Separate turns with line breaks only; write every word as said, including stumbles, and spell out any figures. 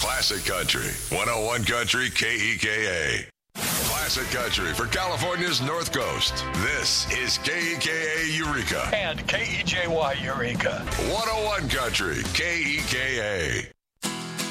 Classic Country, one oh one Country K E K A. Classic Country for California's North Coast. This is K E K A Eureka.
And K E J Y Eureka.
one oh one Country K E K A.